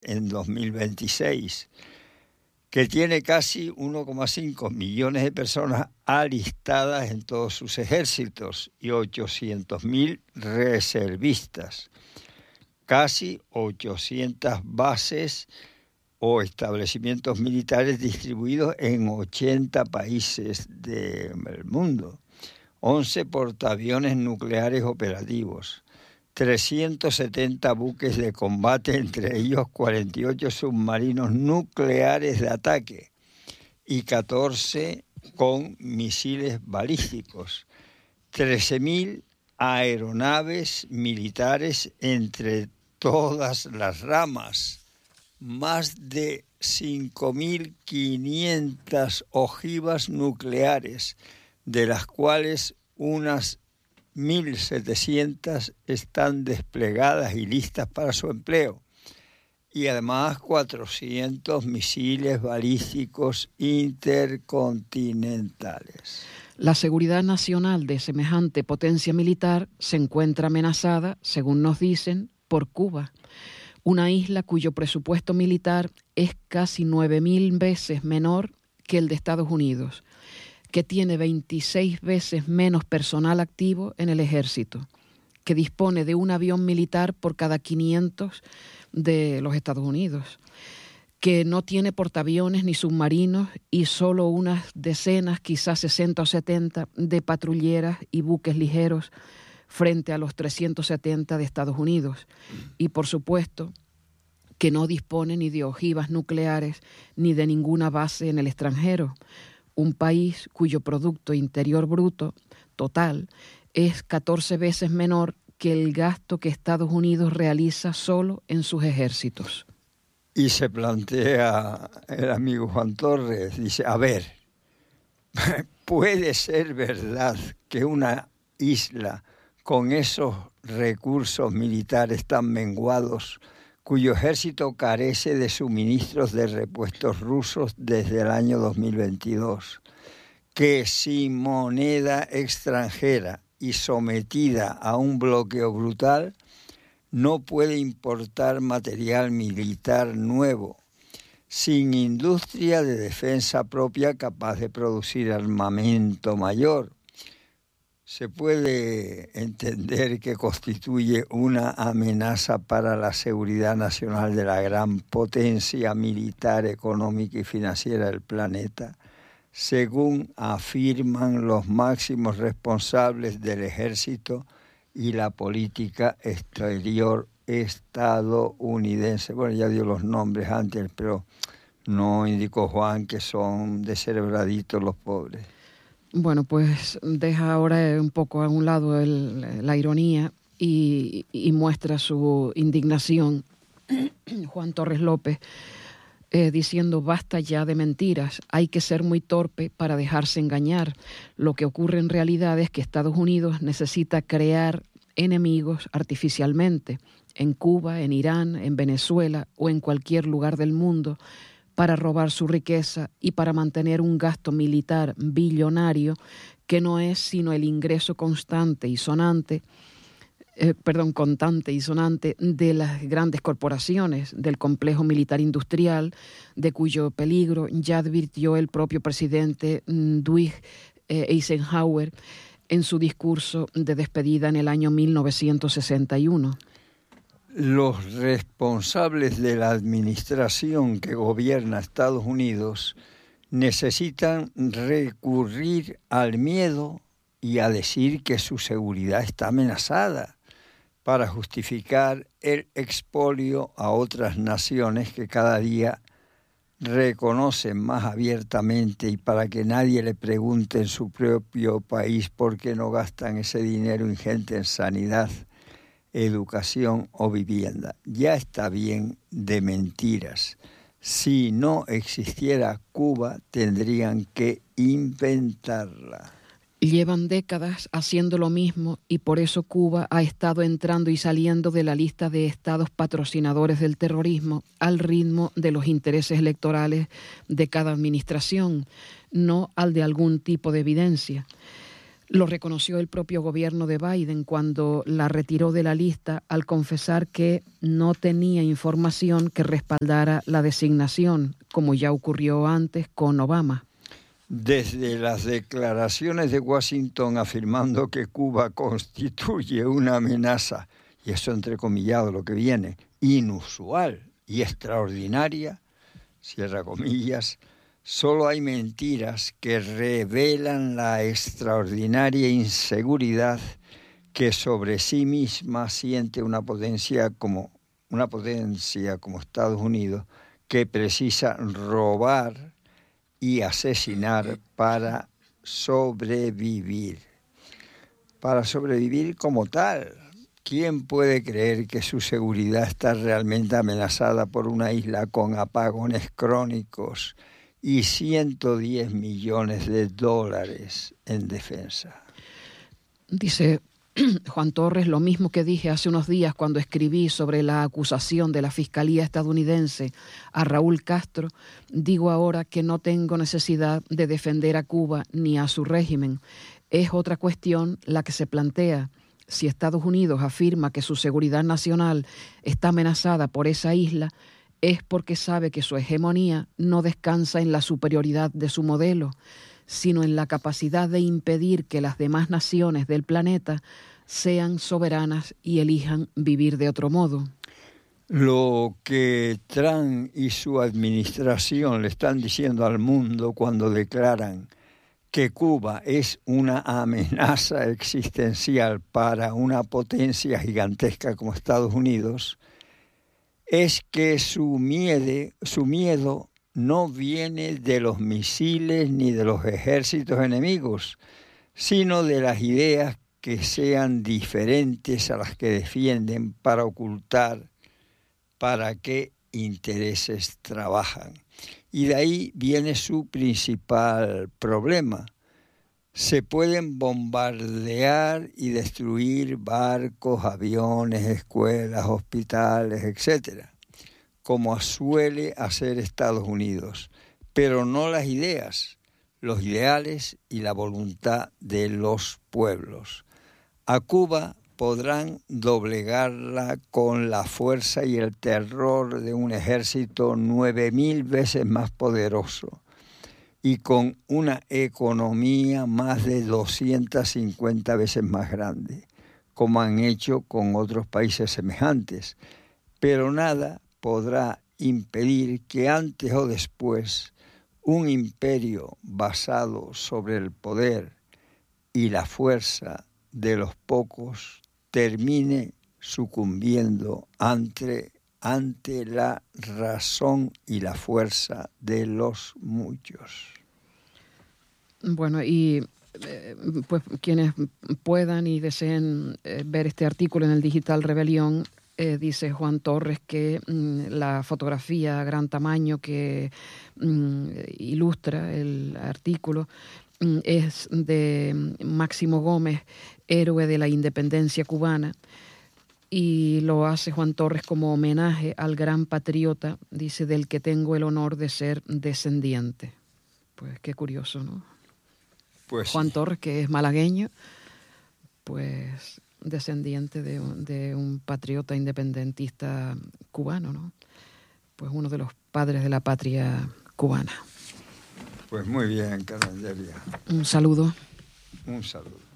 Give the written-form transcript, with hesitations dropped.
en 2026, que tiene casi 1,5 millones de personas alistadas en todos sus ejércitos y 800.000 reservistas, casi 800 bases o establecimientos militares distribuidos en 80 países del mundo, 11 portaaviones nucleares operativos, 370 buques de combate, entre ellos 48 submarinos nucleares de ataque y 14 con misiles balísticos, 13.000 aeronaves militares entre todas las ramas, más de 5.500 ojivas nucleares, de las cuales unas 1.700 están desplegadas y listas para su empleo, y además 400 misiles balísticos intercontinentales. La seguridad nacional de semejante potencia militar se encuentra amenazada, según nos dicen, por Cuba, una isla cuyo presupuesto militar es casi 9.000 veces menor que el de Estados Unidos, que tiene 26 veces menos personal activo en el ejército, que dispone de un avión militar por cada 500 de los Estados Unidos, que no tiene portaaviones ni submarinos y solo unas decenas, quizás 60 o 70, de patrulleras y buques ligeros frente a los 370 de Estados Unidos. Y por supuesto que no dispone ni de ojivas nucleares ni de ninguna base en el extranjero. Un país cuyo Producto Interior Bruto total es 14 veces menor que el gasto que Estados Unidos realiza solo en sus ejércitos. Y se plantea el amigo Juan Torres, dice, a ver, ¿puede ser verdad que una isla con esos recursos militares tan menguados, cuyo ejército carece de suministros de repuestos rusos desde el año 2022, que sin moneda extranjera y sometida a un bloqueo brutal, no puede importar material militar nuevo, sin industria de defensa propia capaz de producir armamento mayor? Se puede entender que constituye una amenaza para la seguridad nacional de la gran potencia militar, económica y financiera del planeta, según afirman los máximos responsables del ejército y la política exterior estadounidense. Bueno, ya dio los nombres antes, pero no indicó Juan que son descerebraditos los pobres. Bueno, pues deja ahora un poco a un lado la ironía y muestra su indignación, Juan Torres López, diciendo basta ya de mentiras, hay que ser muy torpe para dejarse engañar. Lo que ocurre en realidad es que Estados Unidos necesita crear enemigos artificialmente en Cuba, en Irán, en Venezuela o en cualquier lugar del mundo, para robar su riqueza y para mantener un gasto militar billonario que no es sino el ingreso contante y sonante de las grandes corporaciones, del complejo militar industrial, de cuyo peligro ya advirtió el propio presidente Dwight Eisenhower en su discurso de despedida en el año 1961. Los responsables de la administración que gobierna Estados Unidos necesitan recurrir al miedo y a decir que su seguridad está amenazada para justificar el expolio a otras naciones que cada día reconocen más abiertamente, y para que nadie le pregunte en su propio país por qué no gastan ese dinero ingente en sanidad, educación o vivienda. Ya está bien de mentiras. Si no existiera Cuba, tendrían que inventarla. Llevan décadas haciendo lo mismo y por eso Cuba ha estado entrando y saliendo de la lista de estados patrocinadores del terrorismo al ritmo de los intereses electorales de cada administración, no al de algún tipo de evidencia. Lo reconoció el propio gobierno de Biden cuando la retiró de la lista al confesar que no tenía información que respaldara la designación, como ya ocurrió antes con Obama. Desde las declaraciones de Washington afirmando que Cuba constituye una amenaza, y eso entrecomillado lo que viene, inusual y extraordinaria, cierra comillas, solo hay mentiras que revelan la extraordinaria inseguridad que sobre sí misma siente una potencia como Estados Unidos, que precisa robar y asesinar para sobrevivir. Para sobrevivir como tal. ¿Quién puede creer que su seguridad está realmente amenazada por una isla con apagones crónicos y 110 millones de dólares en defensa? Dice Juan Torres lo mismo que dije hace unos días cuando escribí sobre la acusación de la Fiscalía estadounidense a Raúl Castro. Digo ahora que no tengo necesidad de defender a Cuba ni a su régimen. Es otra cuestión la que se plantea. Si Estados Unidos afirma que su seguridad nacional está amenazada por esa isla, es porque sabe que su hegemonía no descansa en la superioridad de su modelo, sino en la capacidad de impedir que las demás naciones del planeta sean soberanas y elijan vivir de otro modo. Lo que Trump y su administración le están diciendo al mundo cuando declaran que Cuba es una amenaza existencial para una potencia gigantesca como Estados Unidos, es que su miedo no viene de los misiles ni de los ejércitos enemigos, sino de las ideas que sean diferentes a las que defienden para ocultar para qué intereses trabajan. Y de ahí viene su principal problema. Se pueden bombardear y destruir barcos, aviones, escuelas, hospitales, etcétera, como suele hacer Estados Unidos, pero no las ideas, los ideales y la voluntad de los pueblos. A Cuba podrán doblegarla con la fuerza y el terror de un ejército 9,000 veces más poderoso y con una economía más de 250 veces más grande, como han hecho con otros países semejantes. Pero nada podrá impedir que antes o después un imperio basado sobre el poder y la fuerza de los pocos termine sucumbiendo ante la razón y la fuerza de los muchos. Bueno, y pues quienes puedan y deseen ver este artículo en el Digital Rebelión, dice Juan Torres que la fotografía a gran tamaño que ilustra el artículo es de Máximo Gómez, héroe de la independencia cubana, y lo hace Juan Torres como homenaje al gran patriota, dice, del que tengo el honor de ser descendiente. Pues qué curioso, ¿no? Pues Juan sí. Torres, que es malagueño, pues descendiente de un patriota independentista cubano, ¿no? Pues uno de los padres de la patria cubana. Pues muy bien, Carandelia. Un saludo. Un saludo.